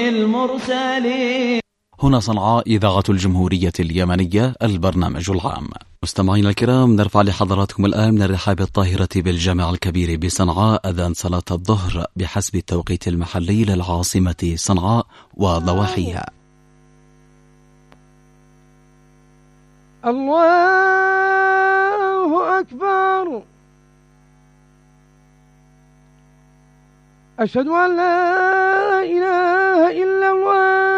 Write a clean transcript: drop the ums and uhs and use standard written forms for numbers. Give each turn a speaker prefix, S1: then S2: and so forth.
S1: المرسلين.
S2: هنا صنعاء إذاعة الجمهورية اليمنية، البرنامج العام. مستمعينا الكرام، نرفع لحضراتكم الآن من الرحاب الطاهرة بالجامع الكبير بصنعاء أذان صلاة الظهر بحسب التوقيت المحلي للعاصمة صنعاء وضواحيها.
S3: الله أكبر. أشهد أن لا إله إلا الله.